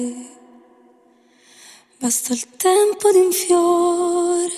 Basta il tempo di un fiore.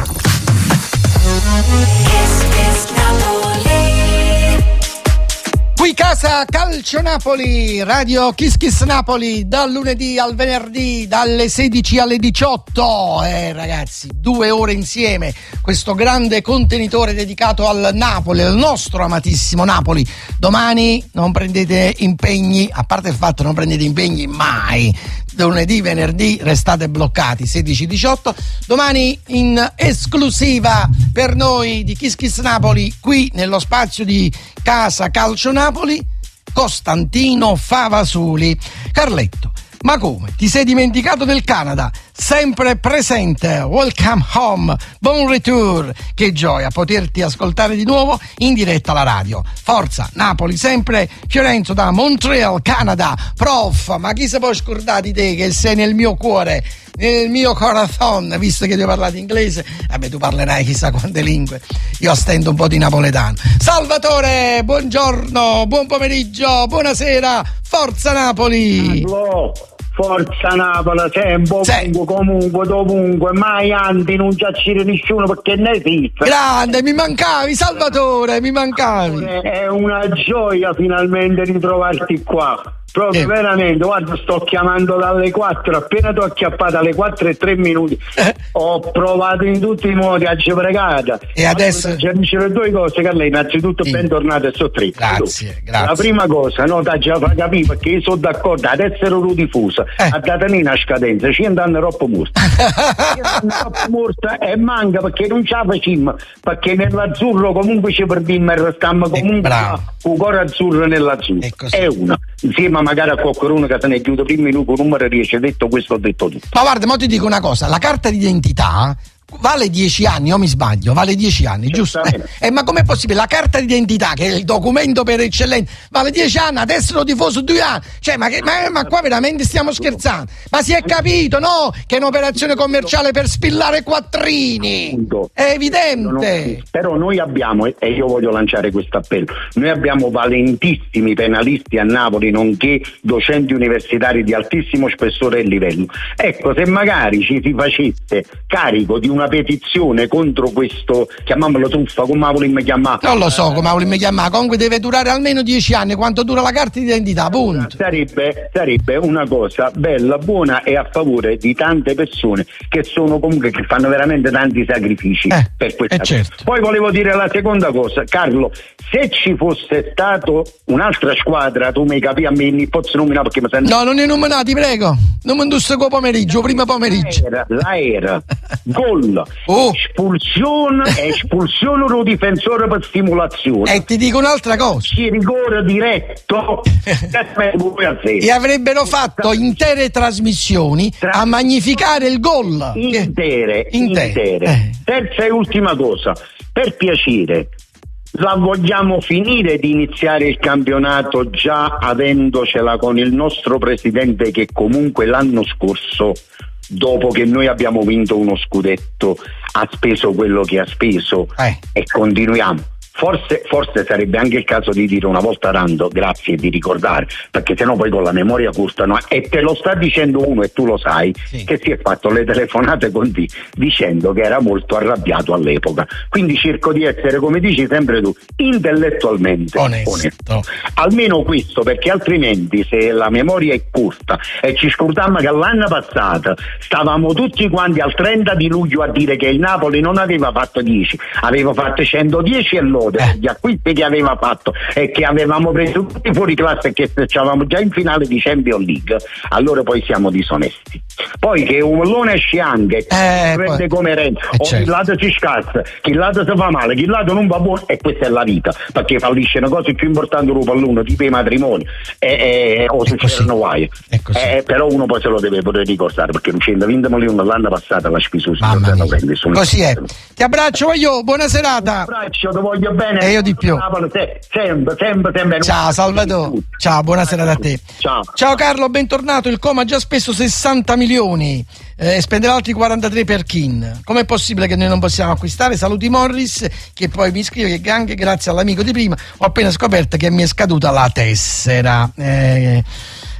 Qui casa Calcio Napoli, Radio Kiss Kiss Napoli, dal lunedì al venerdì, dalle 16 alle 18. Ragazzi, 2 ore insieme, questo grande contenitore dedicato al Napoli, al nostro amatissimo Napoli. Domani non prendete impegni, a parte il fatto non prendete impegni mai, lunedì, venerdì restate bloccati, 16-18. Domani in esclusiva per noi di Kiss Kiss Napoli, qui nello spazio di Casa Calcio Napoli, Costantino Favasuli. Carletto, ma come? Ti sei dimenticato del Canada? Sempre presente, welcome home, buon return. Che gioia poterti ascoltare di nuovo in diretta alla radio. Forza Napoli sempre. Fiorenzo da Montreal, Canada. Prof, ma chi si può scordare di te che sei nel mio cuore, nel mio corazon, visto che devo parlare inglese? Vabbè, tu parlerai chissà quante lingue, io stendo un po' di napoletano. Salvatore, buongiorno, buon pomeriggio, buonasera, forza Napoli. Allora. Forza Napoli, sempre, comunque, dovunque, mai anti, non c'è nessuno perché ne esiste. Grande, mi mancavi, Salvatore, mi mancavi. È una gioia finalmente ritrovarti qua. Proprio veramente, guarda, sto chiamando dalle 4, appena ti ho acchiappato alle 4 e 3 minuti, ho provato in tutti i modi a pregare. E adesso c'è le 2 cose, Carla, innanzitutto bentornato e sono 3. Grazie. La prima cosa, no, da già fa capire, perché io sono d'accordo, adesso ero diffusa, a data una scadenza, ci andano troppo morta. E manca perché non ce la facciamo, perché nell'azzurro comunque ci perdimmo e restammo comunque con il cuore azzurro nell'azzurro. È una. Insieme magari a qualcuno che se ne chiude prima in un numero riesce, detto questo, ho detto tutto. Ma guarda, mo ti dico una cosa, la carta d'identità vale 10 anni, o mi sbaglio? Vale 10 anni, giusto? Ma com'è possibile? La carta d'identità, che è il documento per eccellenza, vale 10 anni, adesso lo tifoso 2 anni. Cioè, ma qua veramente stiamo scherzando? Ma si è capito, no? Che è un'operazione commerciale per spillare quattrini. È evidente. Però noi abbiamo, e io voglio lanciare questo appello, noi abbiamo valentissimi penalisti a Napoli, nonché docenti universitari di altissimo spessore e livello. Ecco, se magari ci si facesse carico di una petizione contro questo, chiamiamolo truffa, come vogliamo chiamare? Non lo so come vogliamo chiamare, comunque deve durare almeno 10 anni, quanto dura la carta d'identità, punto. Sarebbe una cosa bella, buona e a favore di tante persone che sono comunque, che fanno veramente tanti sacrifici per questa cosa. Certo. Poi volevo dire la seconda cosa, Carlo, se ci fosse stato un'altra squadra, tu mi capi a me, non posso nominare perché mi sento... No, non è nominato, ti prego, non mi indusse con pomeriggio, prima pomeriggio. La era, gol, espulsione del difensore per stimolazione. E ti dico un'altra cosa, rigore diretto e avrebbero fatto intere trasmissioni a magnificare il gol. Intere. Terza e ultima cosa, per piacere, la vogliamo finire di iniziare il campionato già avendocela con il nostro presidente che comunque l'anno scorso, dopo che noi abbiamo vinto uno scudetto, ha speso quello che ha speso e continuiamo. Forse sarebbe anche il caso di dire una volta tanto grazie e di ricordare, perché sennò poi con la memoria corta, no? E te lo sta dicendo uno, e tu lo sai, che si è fatto le telefonate con te dicendo che era molto arrabbiato all'epoca. Quindi cerco di essere, come dici sempre tu, intellettualmente onesto. Almeno questo, perché altrimenti se la memoria è corta e ci scordiamo che l'anno passato stavamo tutti quanti al 30 di luglio a dire che il Napoli non aveva fatto 10, aveva fatto 110 e loro gli acquisti che aveva fatto e che avevamo preso tutti fuori classe e che stavamo già in finale di Champions League, allora poi siamo disonesti. Poi che un pallone esce anche prende come Renzo, certo. Chi lato si scassa, chi lato si fa male, chi lato non va buono, e questa è la vita, perché fallisce una cosa più importante del pallone, tipo i matrimoni o succedono guai, però uno poi se lo deve poter ricordare, perché non c'è 20 milioni l'anno passato la spiso così è. Ti abbraccio, voglio buona serata. Ti abbraccio, ti voglio bene. E io di più. Sempre. Ciao Salvatore. Ciao, buona serata a te. Ciao Carlo, bentornato. Il Como ha già speso 60 milioni e spenderà altri 43 per Kin. Com'è possibile che noi non possiamo acquistare? Saluti Morris, che poi mi scrive che anche grazie all'amico di prima ho appena scoperto che mi è scaduta la tessera.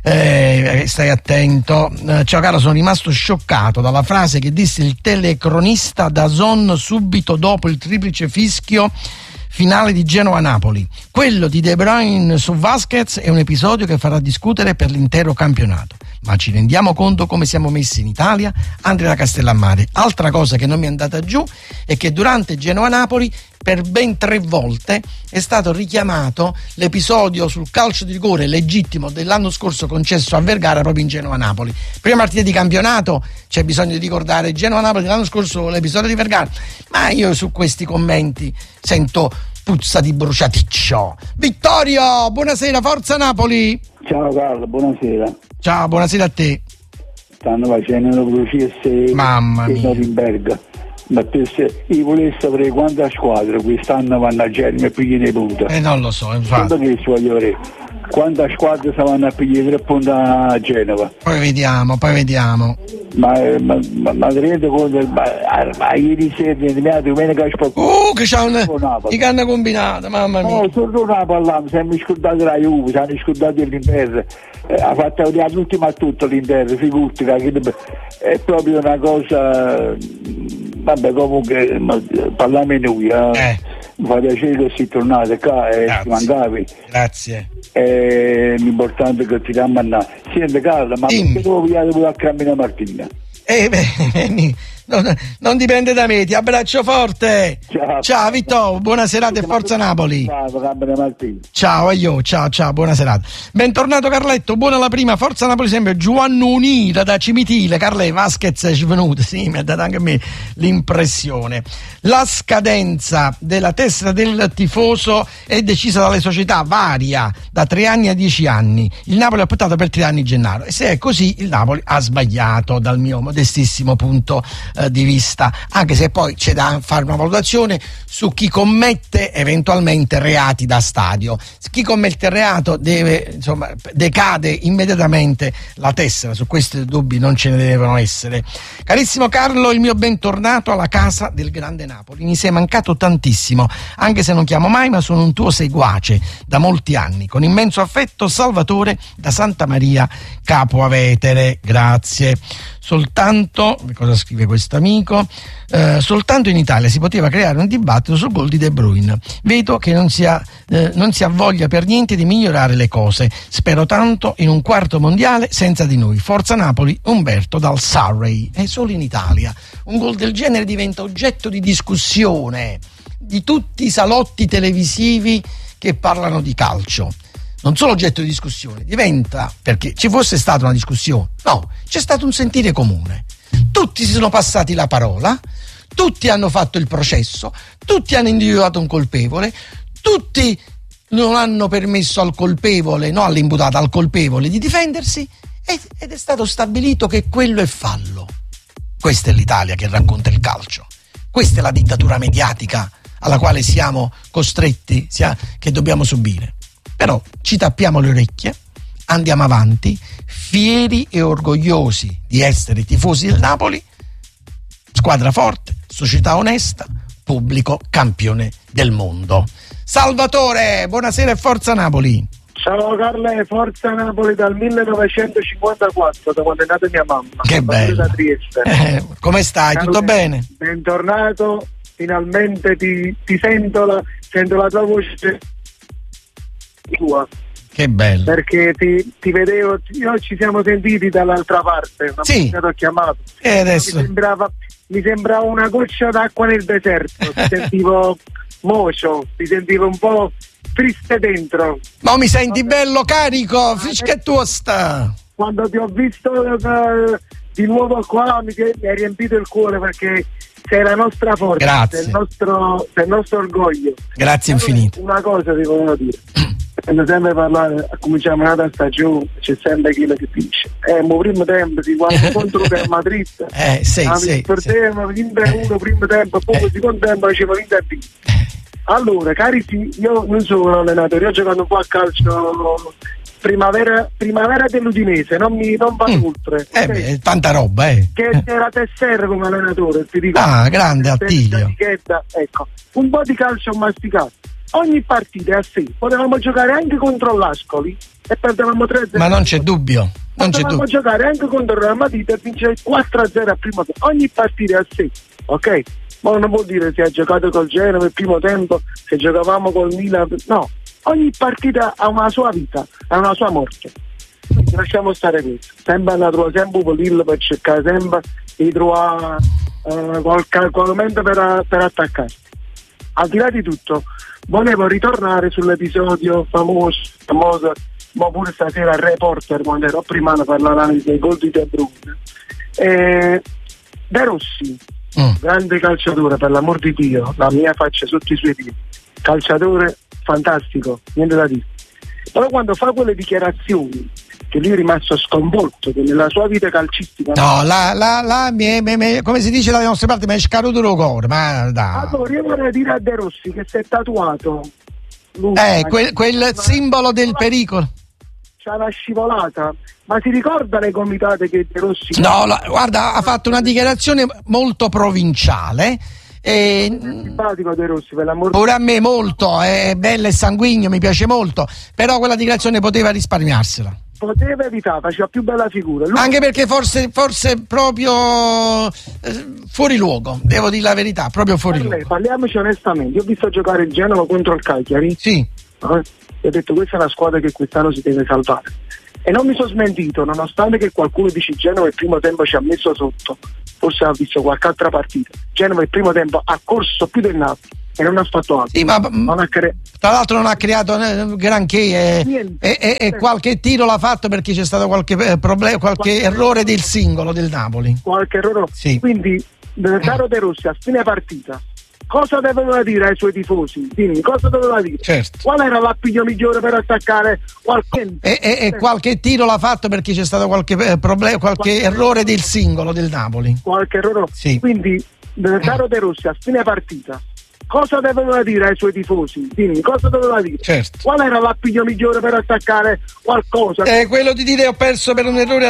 Stai attento. Ciao Carlo, sono rimasto scioccato dalla frase che disse il telecronista DAZN subito dopo il triplice fischio finale di Genoa-Napoli. Quello di De Bruyne su Vasquez è un episodio che farà discutere per l'intero campionato. Ma ci rendiamo conto come siamo messi in Italia? Andrea Castellammare. Altra cosa che non mi è andata giù è che durante Genoa-Napoli per ben 3 volte è stato richiamato l'episodio sul calcio di rigore legittimo dell'anno scorso concesso a Vergara proprio in Genoa-Napoli. Prima partita di campionato c'è bisogno di ricordare Genoa-Napoli dell'anno scorso, l'episodio di Vergara, ma io su questi commenti sento puzza di bruciaticcio. Vittorio, buonasera, forza Napoli. Ciao Carlo, buonasera. Ciao, buonasera a te. Stanno facendo processi Mamma mia. Norimberga. Ma se io volessi sapere quante squadre quest'anno vanno a Germe e pigliare dei punti. Non lo so, infatti. Che voglio vedere. Quante squadre si vanno a pigliare 3 punti a Genova? Poi vediamo. Ma ti rendi conto? Ma ieri sera, domenica sportiva. Che c'ha i canna combinata, mamma mia. No, sono Napoli là, mi siamo scordati la Juve, si hanno scordati l'Inter. Ha fatto vedere l'ultima a tutto l'Inter, figurati, è proprio una cosa. Vabbè, comunque parliamo in noi, mi fa piacere che si tornate qua e ci mancavi. Grazie. L'importante è che ti dammo a andare. Senti Carlo, ma perché devo pigliare pure a Cammina Martina? Non dipende da me, ti abbraccio forte. Ciao Vittorio, buona serata e forza Napoli. Ciao, ciao, buona serata. Bentornato Carletto, buona la prima, forza Napoli sempre. Giovannuni da Cimitile, Carle Vasquez è svenuto, sì, mi ha dato anche a me l'impressione. La scadenza della tessera del tifoso è decisa dalle società, varia da 3 anni a 10 anni. Il Napoli ha optato per 3 anni Gennaro e se è così il Napoli ha sbagliato dal mio modestissimo punto di vista, anche se poi c'è da fare una valutazione su chi commette eventualmente reati da stadio. Chi commette il reato decade immediatamente la tessera, su questi dubbi non ce ne devono essere. Carissimo Carlo, il mio bentornato alla casa del grande Napoli. Mi sei mancato tantissimo, anche se non chiamo mai, ma sono un tuo seguace da molti anni. Con immenso affetto, Salvatore da Santa Maria Capo Avetere. Grazie. Soltanto, cosa scrive questo amico? Soltanto in Italia si poteva creare un dibattito sul gol di De Bruyne. Vedo che non si ha voglia per niente di migliorare le cose. Spero tanto in un quarto mondiale senza di noi. Forza Napoli, Umberto dal Surrey. È solo in Italia. Un gol del genere diventa oggetto di discussione di tutti i salotti televisivi che parlano di calcio. Non solo oggetto di discussione, diventa, perché ci fosse stata una discussione, no, c'è stato un sentire comune. Tutti si sono passati la parola, tutti hanno fatto il processo, tutti hanno individuato un colpevole, tutti non hanno permesso al colpevole, no all'imputato, al colpevole di difendersi ed è stato stabilito che quello è fallo. Questa è l'Italia che racconta il calcio. Questa è la dittatura mediatica alla quale siamo costretti, che dobbiamo subire. Però ci tappiamo le orecchie, andiamo avanti, fieri e orgogliosi di essere tifosi del Napoli, squadra forte, società onesta, pubblico campione del mondo. Salvatore, buonasera e forza Napoli. Ciao Carlo, forza Napoli dal 1954, da quando è nata mia mamma. Che bello. Da Trieste. Come stai? Carlo, tutto bene? Bentornato, finalmente ti sento la tua voce tua. Che bello. Perché ti vedevo, ci siamo sentiti dall'altra parte, sì. Ti ho chiamato. E adesso? Mi sembrava una goccia d'acqua nel deserto, ti sentivo mocio, ti sentivo un po' triste dentro. Ma mi senti bello carico, fischettuosta. Quando ti ho visto di nuovo qua mi hai riempito il cuore, perché sei la nostra forza. Grazie. Sei il nostro orgoglio. Grazie infinito. Una cosa ti volevo dire. Quando sempre parlare, cominciamo un'altra stagione, c'è sempre chi che dice mo primo tempo si guarda contro per Madrid perdevamo sempre uno primo tempo, poi secondo tempo faceva vinta e vinta. Allora cari, io non sono un allenatore, io ho giocato un po' a calcio primavera dell'Udinese, non vado oltre. Tanta roba, che era Tesser come allenatore, ti dico. Grande Attilio. Ecco, un po' di calcio ho masticato. ogni partita è a sé. Potevamo giocare anche contro l'Ascoli e perdevamo 3-0. Ma non c'è dubbio. Potevamo giocare anche contro il Real Madrid e vincere 4-0 al primo tempo. Ogni partita è a sé, ok? Ma non vuol dire se ha giocato col Genova il primo tempo, se giocavamo col Milan, no. Ogni partita ha una sua vita, ha una sua morte. Quindi lasciamo stare questo. Sempre andato sempre un po' per cercare sempre di trovare qualche momento per attaccare. Al di là di tutto, volevo ritornare sull'episodio famoso, ma pure stasera al Reporter, quando ero prima per l'analisi dei gol di De Bruyne. De Rossi, grande calciatore, per l'amor di Dio, la mia faccia sotto i suoi piedi, calciatore fantastico, niente da dire. Però quando fa quelle dichiarazioni, che lui è rimasto sconvolto, che nella sua vita calcistica... No, come si dice dalle nostre parti, mi è scaduto il cuore, ma dai. Allora io vorrei dire a De Rossi che si è tatuato quel simbolo del pericolo. C'ha una scivolata, ma si ricorda le gomitate che De Rossi... No, guarda, ha fatto una dichiarazione molto provinciale. Simpatico De Rossi, per l'amor pure a me molto, è bello e sanguigno, mi piace molto, però quella dichiarazione poteva risparmiarsela. Poteva evitare, faceva più bella figura. Anche perché forse proprio fuori luogo, devo dire la verità, proprio fuori luogo. Parliamoci onestamente, io ho visto giocare il Genova contro il Cagliari. Sì. E ho detto questa è una squadra che quest'anno si deve salvare. E non mi sono smentito, nonostante che qualcuno dice Genova il primo tempo ci ha messo sotto. Forse ha visto qualche altra partita. Genova il primo tempo ha corso più del Napoli e non ha fatto altro. Sì, ma tra l'altro non ha creato granché e qualche tiro l'ha fatto perché c'è stato qualche problema, qualche errore del singolo del Napoli. Qualche errore. Sì. Quindi caro De Rossi, a fine partita cosa doveva dire ai suoi tifosi? Dimmi, cosa doveva dire? Certo. Qual era l'appiglio migliore per attaccare qualche... qualche tiro l'ha fatto perché c'è stato qualche problema, qualche errore del singolo del Napoli. Qualche errore. Sì. Quindi, caro De Rossi, a fine partita cosa doveva dire ai suoi tifosi? Dimmi, cosa doveva dire? Certo. Qual era l'appiglio migliore per attaccare qualcosa? Quello di dire ho perso per un errore